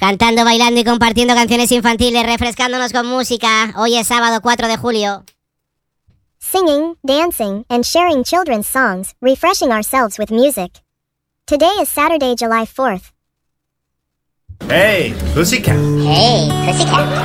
Cantando, bailando y compartiendo canciones infantiles, refrescándonos con música. Hoy es sábado 4 de julio. Singing, dancing, and sharing children's songs, refreshing ourselves with music. Today is Saturday, July 4th. Hey, Pussycat. Hey, Pussycat.